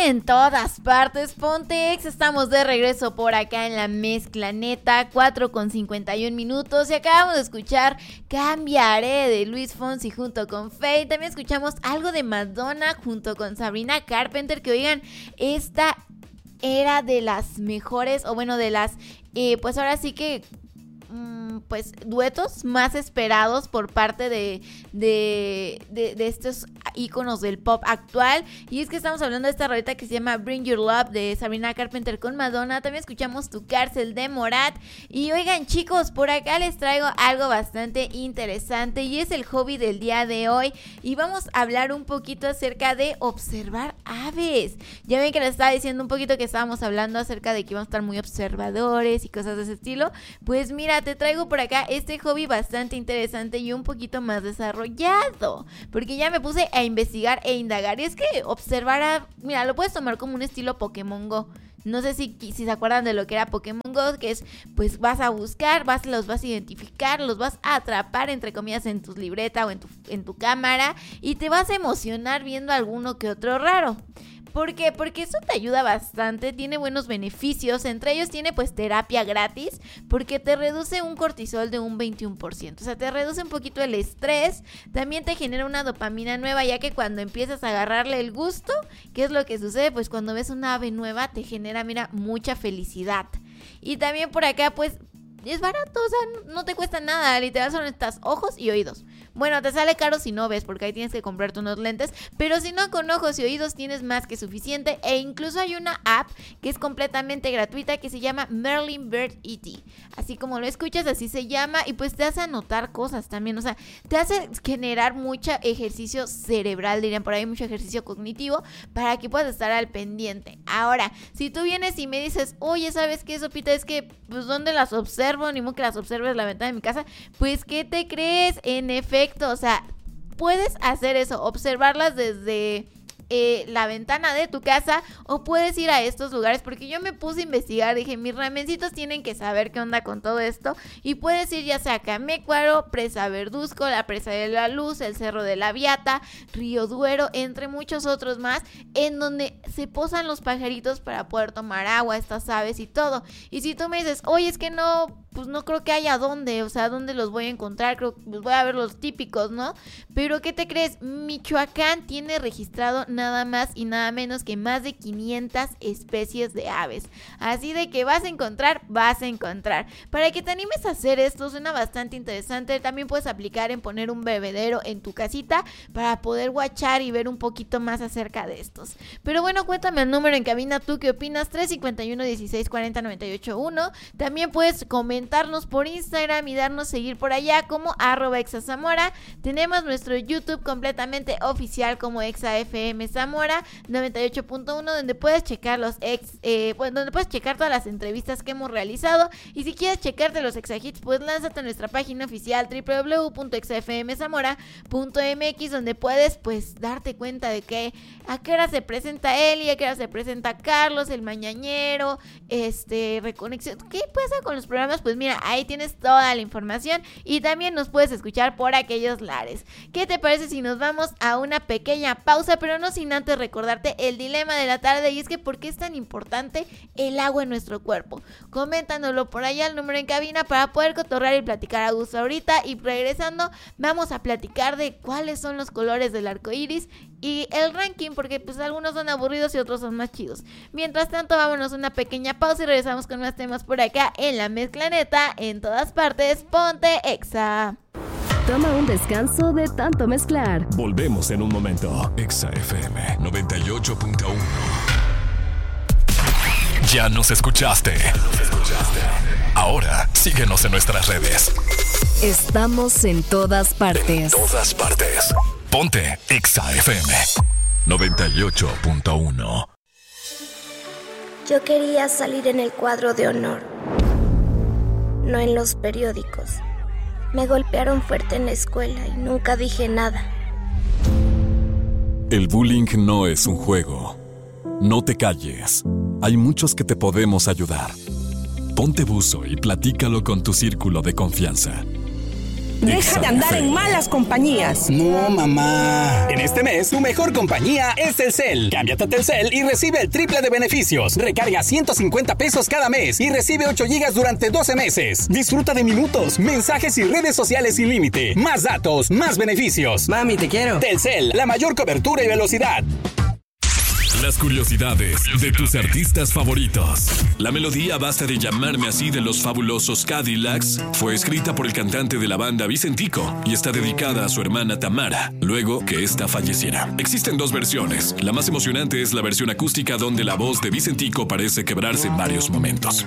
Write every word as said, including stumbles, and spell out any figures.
en todas partes, ponte ex. Estamos de regreso por acá en la mezcla neta, cuatro con cincuenta y un minutos. Y acabamos de escuchar Cambiaré de Luis Fonsi junto con Feid. También escuchamos algo de Madonna junto con Sabrina Carpenter. Que oigan, esta era de las mejores, o bueno, de las, eh, pues ahora sí que... pues duetos más esperados por parte de, de, de, de estos íconos del pop actual. Y es que estamos hablando de esta rolita que se llama Bring Your Love de Sabrina Carpenter con Madonna. También escuchamos Tu Cárcel de Morat. Y oigan, chicos, por acá les traigo algo bastante interesante y es el hobby del día de hoy. Y vamos a hablar un poquito acerca de observar aves. Ya ven que les estaba diciendo un poquito que estábamos hablando acerca de que íbamos a estar muy observadores y cosas de ese estilo. Pues mira, te traigo por acá este hobby bastante interesante y un poquito más desarrollado, porque ya me puse a investigar e indagar. Y es que observar a, mira, lo puedes tomar como un estilo Pokémon Go. No sé si, si se acuerdan de lo que era Pokémon Go, que es, pues vas a buscar, vas, los vas a identificar, los vas a atrapar, entre comillas, en tu libreta o en tu, en tu cámara, y te vas a emocionar viendo alguno que otro raro. ¿Por qué? Porque eso te ayuda bastante, tiene buenos beneficios, entre ellos tiene pues terapia gratis, porque te reduce un cortisol de un veintiuno por ciento, o sea, te reduce un poquito el estrés, también te genera una dopamina nueva, ya que cuando empiezas a agarrarle el gusto, ¿qué es lo que sucede? Pues cuando ves una ave nueva te genera, mira, mucha felicidad. Y también por acá pues es barato, o sea, no te cuesta nada, literal son estas ojos y oídos. Bueno, te sale caro si no ves, porque ahí tienes que comprarte unos lentes, pero si no, con ojos y oídos tienes más que suficiente. E incluso hay una app que es completamente gratuita que se llama Merlin Bird E T, así como lo escuchas, así se llama. Y pues te hace anotar cosas también, o sea, te hace generar mucho ejercicio cerebral, dirían por ahí, mucho ejercicio cognitivo, para que puedas estar al pendiente. Ahora, si tú vienes y me dices, oye, ¿sabes qué, Sopita? Es que, pues, ¿dónde las observo? Ni modo que las observes en la ventana de mi casa. Pues, ¿qué te crees? En efecto, o sea, puedes hacer eso, observarlas desde eh, la ventana de tu casa, o puedes ir a estos lugares, porque yo me puse a investigar, dije, mis ramencitos tienen que saber qué onda con todo esto, y puedes ir ya sea a Camécuaro, Presa Verduzco, la Presa de la Luz, el Cerro de la Viata, Río Duero, entre muchos otros más, en donde se posan los pajaritos para poder tomar agua, estas aves y todo. Y si tú me dices, oye, es que no, pues no creo que haya dónde, o sea, dónde los voy a encontrar, creo que pues voy a ver los típicos, ¿no? Pero ¿qué te crees? Michoacán tiene registrado nada más y nada menos que más de quinientas especies de aves, así de que vas a encontrar, vas a encontrar. Para que te animes a hacer esto, suena bastante interesante. También puedes aplicar en poner un bebedero en tu casita para poder guachar y ver un poquito más acerca de estos. Pero bueno, cuéntame el número en cabina, ¿tú qué opinas? tres cincuenta y uno, dieciséis cuarenta, noventa y ocho uno. También puedes comentarnos por Instagram y darnos seguir por allá como arroba exazamora. Tenemos nuestro YouTube completamente oficial como exafm Zamora noventa y ocho punto uno, donde puedes checar los ex, eh, bueno, donde puedes checar todas las entrevistas que hemos realizado. Y si quieres checarte los exahits, pues lánzate a nuestra página oficial doble u doble u doble u punto exafmzamora punto mx, donde puedes pues darte cuenta de que a qué hora se presenta Eli, a qué hora se presenta Carlos, el mañanero, este, reconexión, ¿qué pasa con los programas? Pues mira, ahí tienes toda la información y también nos puedes escuchar por aquellos lares. ¿Qué te parece si nos vamos a una pequeña pausa, pero no sin antes recordarte el dilema de la tarde? Y es que ¿por qué es tan importante el agua en nuestro cuerpo? Coméntanoslo por allá al número en cabina para poder cotorrear y platicar a gusto ahorita. Y regresando vamos a platicar de cuáles son los colores del arco iris y el ranking, porque pues algunos son aburridos y otros son más chidos. Mientras tanto, vámonos a una pequeña pausa y regresamos con más temas por acá en la mezcla neta, en todas partes, ponte exa. Toma un descanso de tanto mezclar. Volvemos en un momento. Exa F M noventa y ocho punto uno. Ya nos escuchaste. Ya nos escuchaste. Ahora síguenos en nuestras redes. Estamos en todas partes. En todas partes. Ponte Exa F M noventa y ocho punto uno. Yo quería salir en el cuadro de honor, no en los periódicos. Me golpearon fuerte en la escuela y nunca dije nada. El bullying no es un juego. No te calles. Hay muchos que te podemos ayudar. Ponte buzo y platícalo con tu círculo de confianza. Deja de andar en malas compañías. No, mamá. En este mes, tu mejor compañía es Telcel. Cámbiate a Telcel y recibe el triple de beneficios. Recarga ciento cincuenta pesos cada mes y recibe ocho gigas durante doce meses. Disfruta de minutos, mensajes y redes sociales sin límite. Más datos, más beneficios. Mami, te quiero. Telcel, la mayor cobertura y velocidad. Las curiosidades de tus artistas favoritos. La melodía Basta de llamarme así de los fabulosos Cadillacs fue escrita por el cantante de la banda Vicentico y está dedicada a su hermana Tamara, luego que ésta falleciera. Existen dos versiones. La más emocionante es la versión acústica donde la voz de Vicentico parece quebrarse en varios momentos.